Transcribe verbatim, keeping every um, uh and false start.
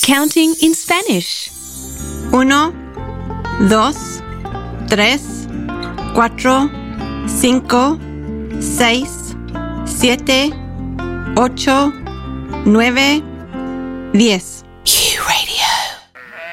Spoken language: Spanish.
Counting in Spanish. Uno, dos, tres, cuatro, cinco, seis, siete, ocho, nueve, diez.